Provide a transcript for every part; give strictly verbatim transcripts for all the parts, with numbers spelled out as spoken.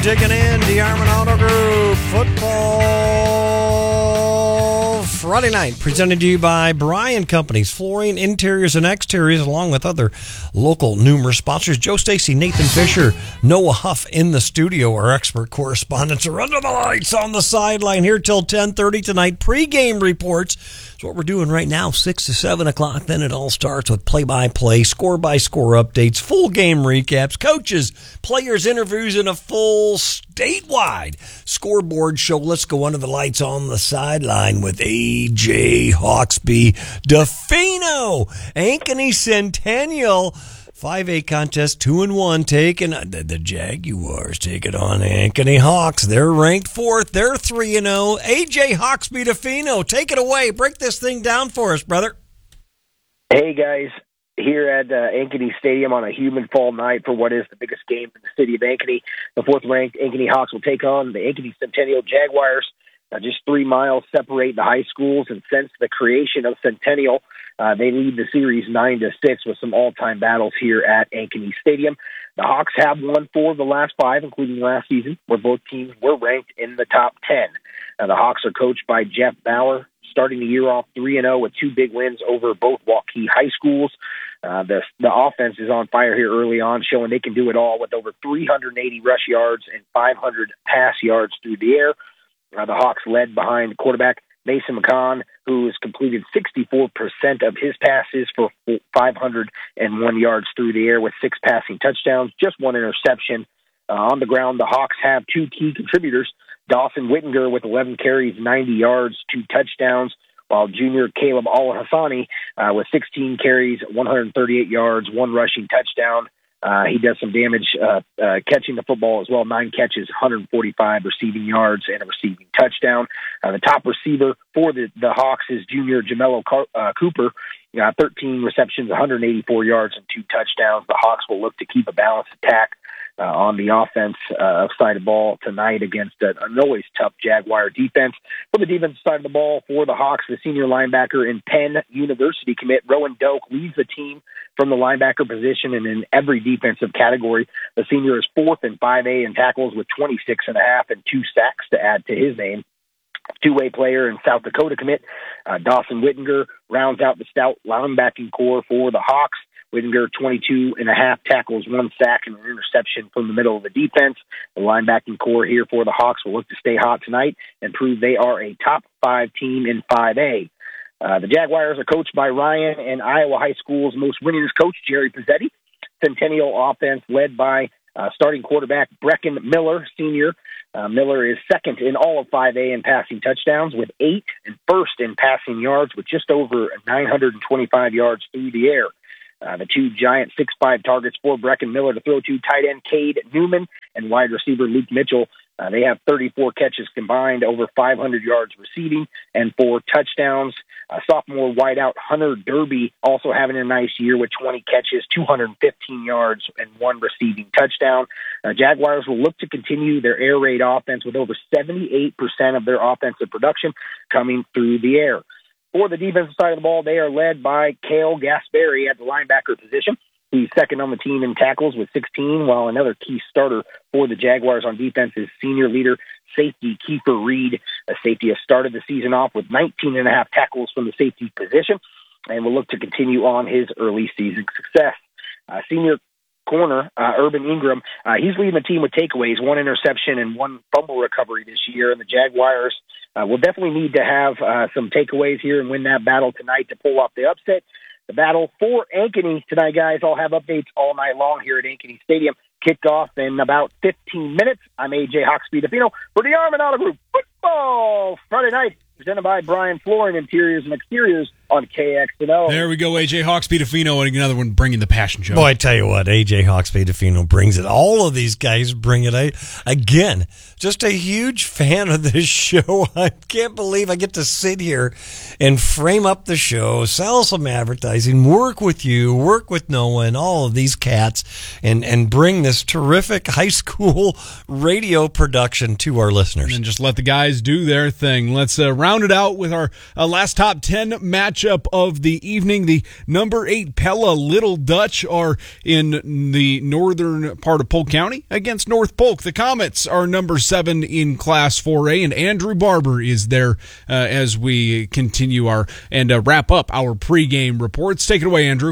digging in. DeArmond Auto Group Football Friday night, presented to you by Bryan Companies, flooring, interiors, and exteriors, along with other local numerous sponsors. Joe Stacy, Nathan Fisher, Noah Huff in the studio, our expert correspondents are under the lights on the sideline here till ten thirty tonight. Pre-game reports. That's what we're doing right now, six to seven o'clock. Then it all starts with play-by-play, score-by-score updates, full game recaps, coaches, players' interviews, and a full statewide scoreboard show. Let's go under the lights on the sideline with A J Hawksby DeFino, Ankeny Centennial. five A contest, two and one, taking the, the Jaguars take it on Ankeny Hawks. They're ranked fourth. They're three and zero. A J Hawksby DeFino, take it away. Break this thing down for us, brother. Hey guys, here at uh, Ankeny Stadium on a human fall night for what is the biggest game in the city of Ankeny. The fourth-ranked Ankeny Hawks will take on the Ankeny Centennial Jaguars. Uh, just three miles separate the high schools, and since the creation of Centennial, uh, they lead the series nine to six with some all-time battles here at Ankeny Stadium. The Hawks have won four of the last five, including last season, where both teams were ranked in the top ten. Uh, the Hawks are coached by Jeff Bauer, starting the year off three and zero with two big wins over both Waukee high schools. Uh, the the offense is on fire here early on, showing they can do it all with over three hundred eighty rush yards and five hundred pass yards through the air. Uh, the Hawks led behind quarterback Mason McCon, who has completed sixty-four percent of his passes for five hundred one yards through the air with six passing touchdowns, just one interception. Uh, on the ground, the Hawks have two key contributors, Dawson Whittinger with eleven carries, ninety yards, two touchdowns, while junior Caleb Al-Hassani uh, with sixteen carries, one hundred thirty-eight yards, one rushing touchdown. Uh, he does some damage uh, uh, catching the football as well, nine catches, one hundred forty-five receiving yards, and a receiving touchdown. Uh, the top receiver for the, the Hawks is junior Jamello Car- uh, Cooper, uh, thirteen receptions, one hundred eighty-four yards, and two touchdowns. The Hawks will look to keep a balanced attack uh, on the offense uh, side of the ball tonight against a, an always tough Jaguar defense. For the defensive side of the ball for the Hawks, the senior linebacker and Penn University commit Rowan Doak leads the team from the linebacker position and in every defensive category. The senior is fourth in five A in tackles with twenty-six and a half and two sacks to add to his name. Two-way player and South Dakota commit uh, Dawson Whittinger rounds out the stout linebacking core for the Hawks. Whittinger, twenty-two and a half tackles, one sack, and an interception from the middle of the defense. The linebacking core here for the Hawks will look to stay hot tonight and prove they are a top five team in five A. Uh, the Jaguars are coached by Ryan and Iowa High School's most winningest coach, Jerry Pizzetti. Centennial offense led by uh, starting quarterback Brecken Miller, senior. Uh, Miller is second in all of five A in passing touchdowns with eight, and first in passing yards with just over nine hundred twenty-five yards through the air. Uh, the two giant six five targets for Brecken Miller to throw to tight end Cade Newman and wide receiver Luke Mitchell. Uh, they have thirty-four catches combined, over five hundred yards receiving, and four touchdowns. Uh, sophomore wideout Hunter Derby also having a nice year with twenty catches, two hundred fifteen yards, and one receiving touchdown. Uh, Jaguars will look to continue their air raid offense with over seventy-eight percent of their offensive production coming through the air. For the defensive side of the ball, they are led by Cale Gaspari at the linebacker position. He's second on the team in tackles with sixteen, while another key starter for the Jaguars on defense is senior leader safety Kiefer Reed. A safety has started the season off with nineteen and a half tackles from the safety position and will look to continue on his early season success. Uh, senior corner, uh, Urban Ingram, uh, he's leading the team with takeaways, one interception and one fumble recovery this year, and the Jaguars uh, will definitely need to have uh, some takeaways here and win that battle tonight to pull off the upset. The battle for Ankeny tonight, guys. I'll have updates all night long here at Ankeny Stadium. Kicked off in about fifteen minutes. I'm A J Hawksby DeFino for the DeArmond Auto Group Football Friday night, presented by Bryan Flooring, Interiors and Exteriors on K X N O. There we go, A J Hawksby DeFino, and another one bringing the passion show. Boy, I tell you what, A J Hawksby DeFino brings it. All of these guys bring it. I, again, just a huge fan of this show. I can't believe I get to sit here and frame up the show, sell some advertising, work with you, work with Noah and all of these cats, and, and bring this terrific high school radio production to our listeners. And just let the guys do their thing. Let's uh, round it out with our uh, last top ten match matchup of the evening. The number eight Pella Little Dutch are in the northern part of Polk County against North Polk. The Comets are number seven in Class four A, and Andrew Barber is there uh, as we continue our and uh, wrap up our pregame reports. Take it away, Andrew.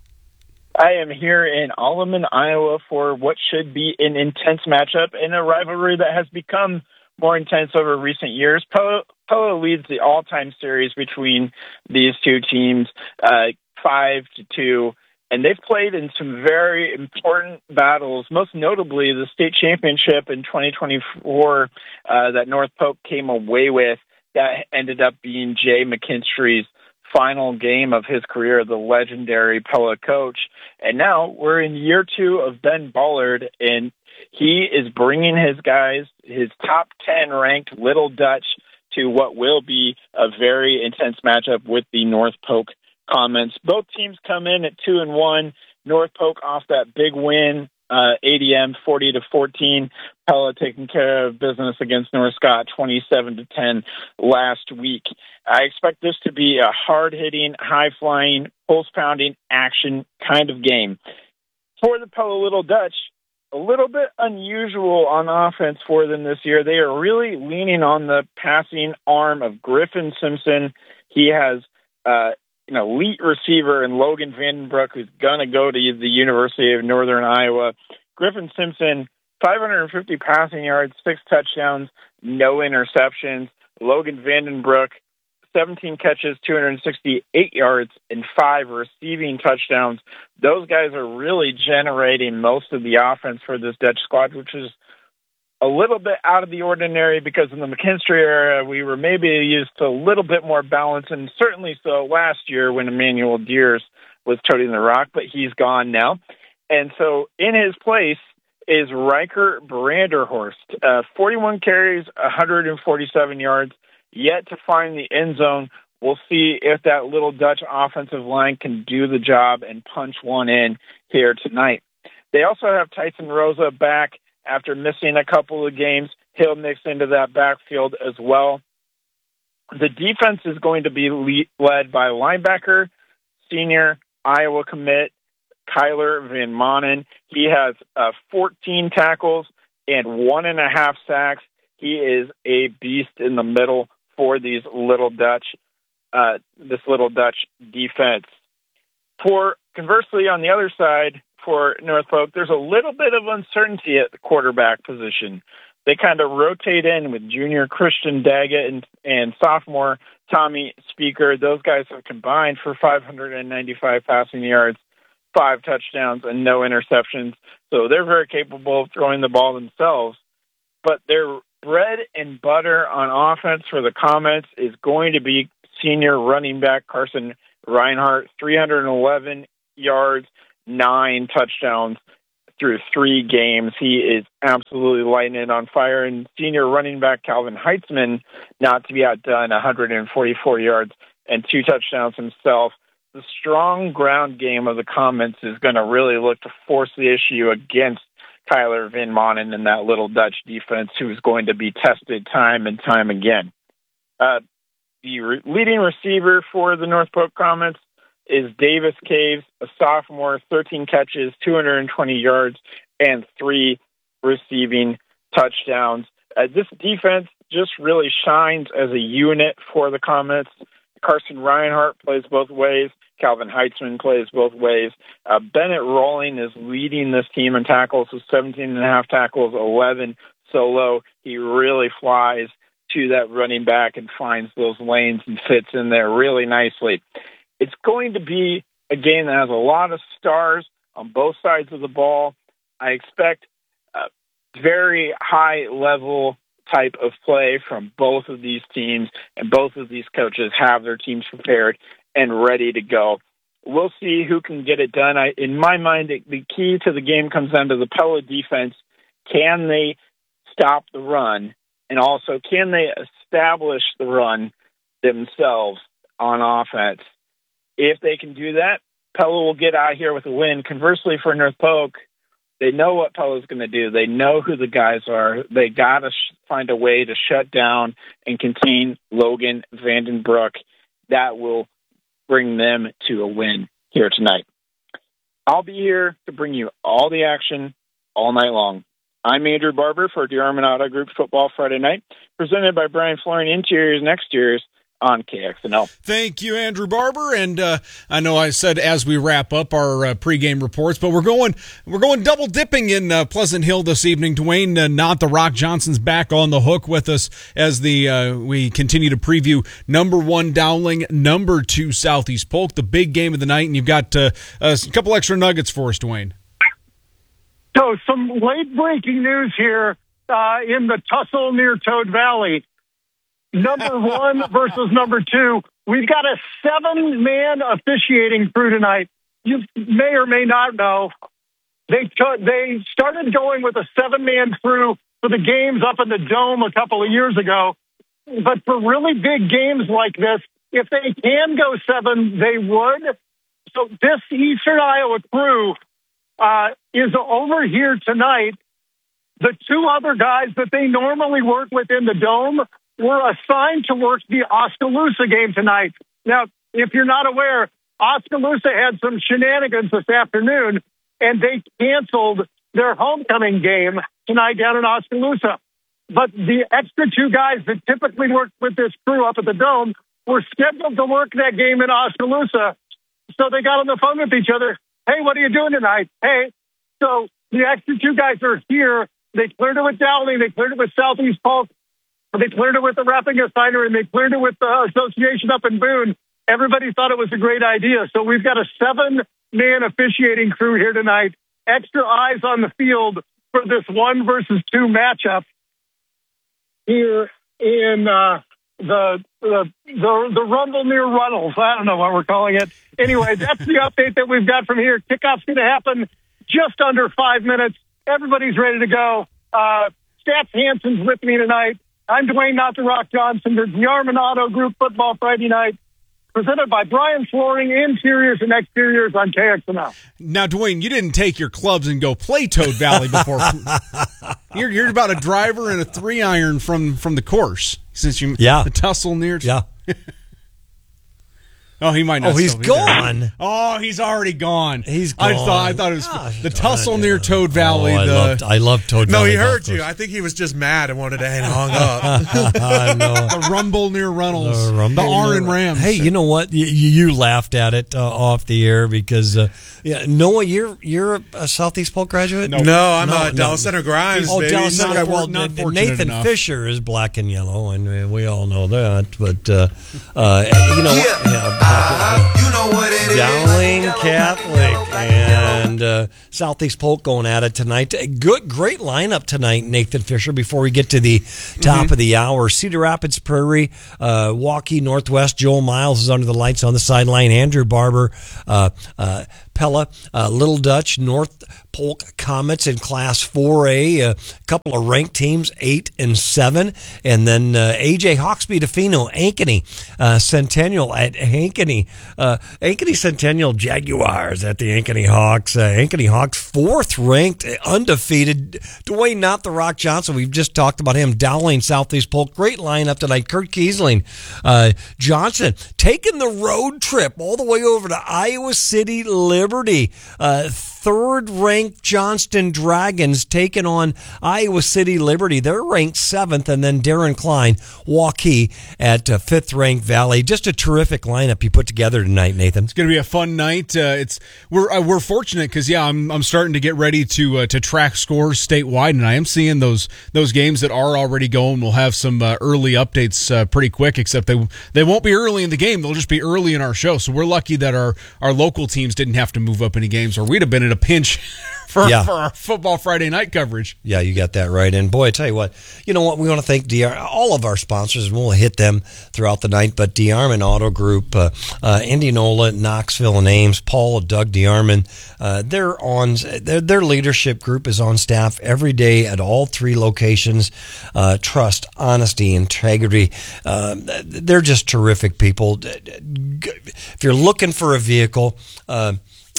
I am here in Alleman, Iowa for what should be an intense matchup in a rivalry that has become more intense over recent years. Pella, Pella leads the all-time series between these two teams, uh, five to two, and they've played in some very important battles, most notably the state championship in twenty twenty-four uh, that North Polk came away with. That ended up being Jay McKinstry's final game of his career, the legendary Pella coach. And now we're in year two of Ben Ballard, and he is bringing his guys, his top ten ranked Little Dutch, to what will be a very intense matchup with the North Polk Comets. Both teams come in at two and one. North Polk off that big win, uh, A D M forty to fourteen. Pella taking care of business against North Scott twenty-seven to ten last week. I expect this to be a hard-hitting, high-flying, pulse-pounding action kind of game. For the Pella Little Dutch, a little bit unusual on offense for them this year. They are really leaning on the passing arm of Griffin Simpson. He has uh, an elite receiver in Logan Vandenbroek, who's going to go to the University of Northern Iowa. Griffin Simpson, five hundred fifty passing yards, six touchdowns, no interceptions. Logan Vandenbroek, seventeen catches, two hundred sixty-eight yards, and five receiving touchdowns. Those guys are really generating most of the offense for this Dutch squad, which is a little bit out of the ordinary because in the McKinstry era, we were maybe used to a little bit more balance, and certainly so last year when Emmanuel Deers was toting the rock, but he's gone now. And so in his place is Riker Branderhorst, uh, forty-one carries, one hundred forty-seven yards, yet to find the end zone. We'll see if that Little Dutch offensive line can do the job and punch one in here tonight. They also have Tyson Rosa back after missing a couple of games. He'll mix into that backfield as well. The defense is going to be le- led by linebacker, senior Iowa commit, Kyler Van Manen. He has uh, fourteen tackles and one and a half sacks. He is a beast in the middle for these Little Dutch, uh, this Little Dutch defense. For conversely, on the other side, for North Polk, there's a little bit of uncertainty at the quarterback position. They kind of rotate in with junior Christian Daggett and, and sophomore Tommy Speaker. Those guys have combined for five hundred ninety-five passing yards, five touchdowns, and no interceptions. So they're very capable of throwing the ball themselves. But their bread and butter on offense for the Comets is going to be senior running back Carson Reinhardt, three hundred eleven yards, nine touchdowns through three games. He is absolutely lighting it on fire. And senior running back Calvin Heitzman, not to be outdone, one hundred forty-four yards and two touchdowns himself. The strong ground game of the Comets is going to really look to force the issue against Kyler Van Manen and that Little Dutch defense, who is going to be tested time and time again. Uh, the re- leading receiver for the North Polk Comets is Davis Caves, a sophomore, thirteen catches, two hundred twenty yards, and three receiving touchdowns. Uh, this defense just really shines as a unit for the Comets. Carson Reinhardt plays both ways. Calvin Heitzman plays both ways. Uh, Bennett Rolling is leading this team in tackles with seventeen and a half tackles, eleven solo. He really flies to that running back and finds those lanes and fits in there really nicely. It's going to be a game that has a lot of stars on both sides of the ball. I expect a very high-level type of play from both of these teams, and both of these coaches have their teams prepared and ready to go. We'll see who can get it done. I, in my mind, the, the key to the game comes down to the Pella defense. Can they stop the run? And also, can they establish the run themselves on offense? If they can do that, Pella will get out here with a win. Conversely, for North Polk, they know what Pella's going to do. They know who the guys are. They got to sh- find a way to shut down and contain Logan Vandenbroek. That will bring them to a win here tonight. I'll be here to bring you all the action all night long. I'm Andrew Barber for DeArmond Auto Group Football Friday Night, presented by Brian Flooring Interiors and Exteriors on K X N L. Thank you, Andrew Barber. And uh, I know I said as we wrap up our uh, pregame reports, but we're going we're going double dipping in uh, Pleasant Hill this evening. Dwayne, uh, not the Rock Johnson's back on the hook with us as the uh, we continue to preview number one Dowling, number two Southeast Polk, the big game of the night. And you've got uh, a couple extra nuggets for us, Dwayne. So some late breaking news here uh, in the tussle near Toad Valley. Number one versus number two. We've got a seven-man officiating crew tonight. You may or may not know, they t- they started going with a seven-man crew for the games up in the Dome a couple of years ago. But for really big games like this, if they can go seven, they would. So this Eastern Iowa crew uh, is over here tonight. The two other guys that they normally work with in the Dome were assigned to work the Oskaloosa game tonight. Now, if you're not aware, Oskaloosa had some shenanigans this afternoon, and they canceled their homecoming game tonight down in Oskaloosa. But the extra two guys that typically work with this crew up at the Dome were scheduled to work that game in Oskaloosa. So they got on the phone with each other. Hey, what are you doing tonight? Hey. So the extra two guys are here. They cleared it with Dowling. They cleared it with Southeast Polk. They cleared it with the wrapping assigner, and they cleared it with the association up in Boone. Everybody thought it was a great idea. So we've got a seven-man officiating crew here tonight. Extra eyes on the field for this one versus two matchup here in uh, the, the the the Rumble near Runnels. I don't know what we're calling it. Anyway, that's the update that we've got from here. Kickoff's going to happen just under five minutes. Everybody's ready to go. Uh, Stats Hansen's with me tonight. I'm Dwayne Not the Rock Johnson. There's the DeArmond Auto Group Football Friday Night, presented by Brian Flooring Interiors and Exteriors on K X N L. Now, Dwayne, you didn't take your clubs and go play Toad Valley before. you're, you're about a driver and a three iron from, from the course, since you yeah. the tussle near. Yeah. Oh, he might not. Oh, he's still be gone. There. Oh, he's already gone. He's gone. I thought I thought it was Gosh, the tussle God, near yeah. Toad Valley. Oh, I the, loved I love Toad No, Valley. he golf heard you. course. I think he was just mad and wanted to hang hung up. I know. the Rumble near Runnels. The Rumble The R and near- Rams. Hey, you know what? You, you laughed at it uh, off the air because uh, yeah, Noah, you're you're a Southeast Polk graduate. No. No, I'm No, uh, no. Dallas Center Grimes, Oh, baby. Dallas Center. Not Well, for- not N- fortunate Nathan enough. Fisher is black and yellow, and we, we all know that. But uh, uh, you know, Yeah. yeah, Uh, you know what it is. Dowling Catholic and uh, Southeast Polk going at it tonight. Good, great lineup tonight, Nathan Fisher. Before we get to the top Mm-hmm. of the hour, Cedar Rapids Prairie, uh, Waukee Northwest. Joel Miles is under the lights on the sideline. Andrew Barber, uh, uh, Pella, uh, Little Dutch, North Polk Comets in Class four A. A couple of ranked teams, eight and seven, and then uh, A J Hawksby DeFino, Ankeny uh, Centennial at Ankeny, uh, Ankeny Centennial Jaguars at the Ankeny Hawks. Uh, Ankeny Hawks fourth ranked, undefeated. Dwayne Not the Rock Johnson. We've just talked about him. Dowling, Southeast Polk. Great lineup tonight. Kurt Kiesling, uh, Johnson taking the road trip all the way over to Iowa City Liberty. Uh, third-ranked Johnston Dragons taking on Iowa City Liberty. They're ranked seventh, and then Darren Klein, Waukee at uh, fifth-ranked Valley. Just a terrific lineup you put together tonight, Nathan. It's going to be a fun night. Uh, it's we're uh, we're fortunate because yeah, I'm I'm starting to get ready to uh, to track scores statewide, and I am seeing those those games that are already going. We'll have some uh, early updates uh, pretty quick, except they they won't be early in the game. They'll just be early in our show. So we're lucky that our our local teams didn't have to move up any games, or we'd have been in a pinch for, Yeah. for our football Friday night coverage. Yeah, you got that right. And boy, I tell you what, you know what? We want to thank D R, all of our sponsors, and we'll hit them throughout the night. But DeArmond Auto Group, uh, uh, Indianola, Knoxville, and Ames, Paul, Doug DeArmond, uh, they're on. Their, their leadership group is on staff every day at all three locations. Uh, trust, honesty, integrity. Uh, they're just terrific people. If you're looking for a vehicle, uh,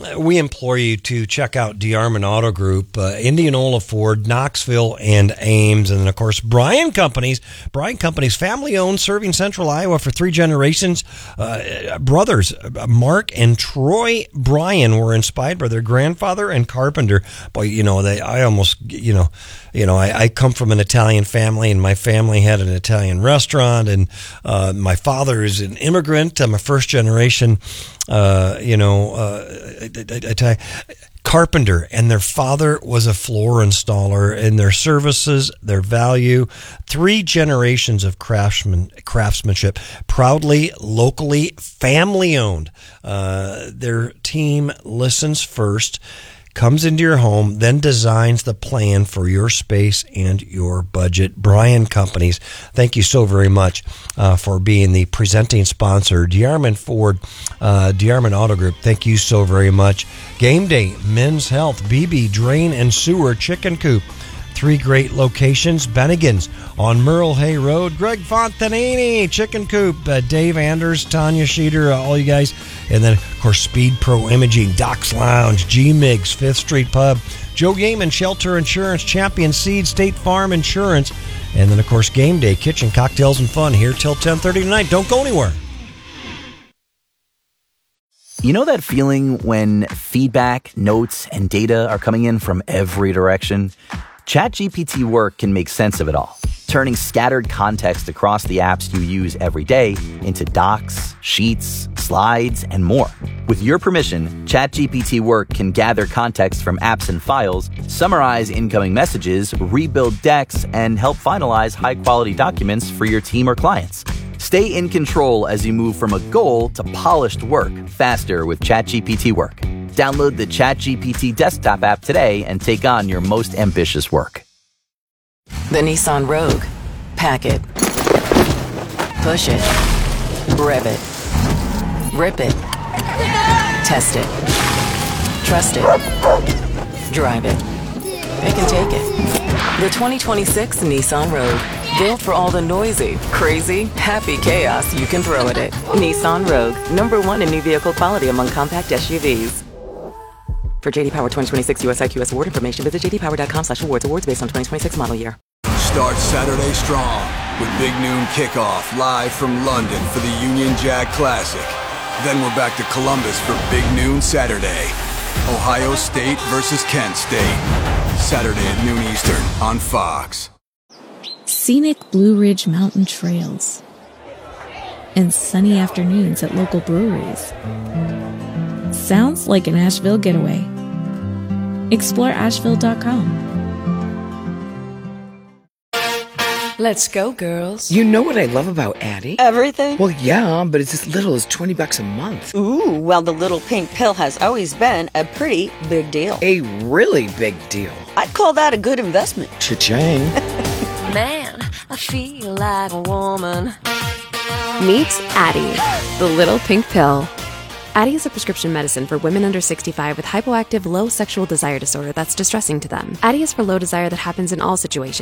we implore you to check out DeArmond Auto Group, uh, Indianola Ford, Knoxville, and Ames. And then, of course, Bryan Companies. Bryan Companies, family-owned, serving Central Iowa for three generations. Uh, brothers, Mark and Troy Bryan, were inspired by their grandfather and carpenter. Boy, you know, they, I almost, you know, you know, I, I come from an Italian family, and my family had an Italian restaurant, and uh, my father is an immigrant. I'm a first-generation, uh, you know, uh, Italian carpenter, and their father was a floor installer. And their services, their value, three generations of craftsman craftsmanship, proudly, locally, family-owned. Uh, their team listens first, comes into your home, then designs the plan for your space and your budget. Bryan Companies, thank you so very much uh, for being the presenting sponsor. DeArmond Ford, uh, DeArmond Auto Group, thank you so very much. Game Day, Men's Health, B B Drain and Sewer Chicken Coop. Three great locations. Bennigan's on Merle Hay Road. Greg Fontanini, Chicken Coop. Uh, Dave Anders, Tanya Sheeter, uh, all you guys. And then, of course, Speed Pro Imaging, Doc's Lounge, G-Migs, Fifth Street Pub, Joe Gaiman, Shelter Insurance, Champion Seed, State Farm Insurance. And then, of course, Game Day, Kitchen, Cocktails, and Fun here till ten thirty tonight. Don't go anywhere. You know that feeling when feedback, notes, and data are coming in from every direction? ChatGPT Work can make sense of it all, turning scattered context across the apps you use every day into docs, sheets, slides, and more. With your permission, ChatGPT Work can gather context from apps and files, summarize incoming messages, rebuild decks, and help finalize high-quality documents for your team or clients. Stay in control as you move from a goal to polished work faster with ChatGPT Work. Download the ChatGPT desktop app today and take on your most ambitious work. The Nissan Rogue. Pack it. Push it. Rev it. Rip it. Test it. Trust it. Drive it. It can take it. The twenty twenty-six Nissan Rogue. Built for all the noisy, crazy, happy chaos you can throw at it. Nissan Rogue. Number one in new vehicle quality among compact S U Vs. For J D Power twenty twenty-six U S I Q S award information, visit j d power dot com slash awards. Awards based on twenty twenty-six model year. Start Saturday strong with Big Noon Kickoff live from London for the Union Jack Classic. Then we're back to Columbus for Big Noon Saturday. Ohio State versus Kent State. Saturday at noon Eastern on Fox. Scenic Blue Ridge Mountain trails and sunny afternoons at local breweries. Sounds like an Asheville getaway. Explore asheville dot com. Let's go, girls. You know what I love about Addie? Everything? Well, yeah, but it's as little as twenty bucks a month. Ooh, well, the little pink pill has always been a pretty big deal. A really big deal. I'd call that a good investment. Cha-ching. Man, I feel like a woman. Meet Addie, the little pink pill. Addie is a prescription medicine for women under sixty-five with hypoactive low sexual desire disorder that's distressing to them. Addie is for low desire that happens in all situations.